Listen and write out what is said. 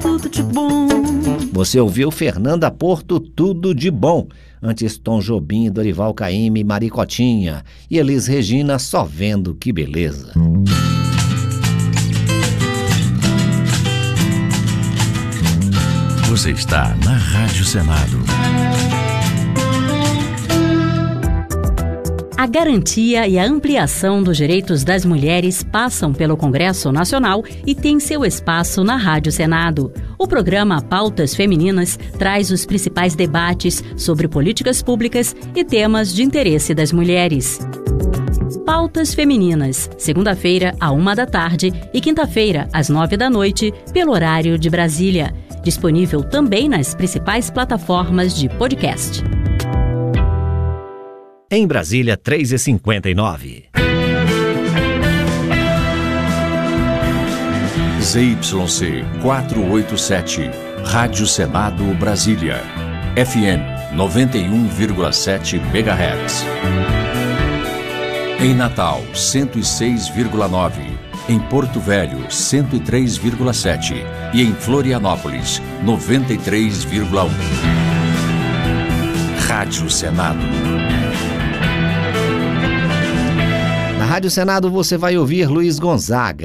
tudo de bom. Você ouviu Fernanda Porto, Tudo de Bom. Antes Tom Jobim, Dorival Caymmi, Maricotinha. E Elis Regina, Só Vendo Que Beleza. Você está na Rádio Senado. A garantia e a ampliação dos direitos das mulheres passam pelo Congresso Nacional e tem seu espaço na Rádio Senado. O programa Pautas Femininas traz os principais debates sobre políticas públicas e temas de interesse das mulheres. Pautas Femininas, segunda-feira, à 13h e quinta-feira, às 9h, pelo horário de Brasília. Disponível também nas principais plataformas de podcast. Em Brasília, 3h59. ZYC 487, Rádio Senado Brasília. FM 91,7 MHz. Em Natal, 106,9. Em Porto Velho, 103,7. E em Florianópolis, 93,1. Rádio Senado. Na Rádio Senado você vai ouvir Luiz Gonzaga.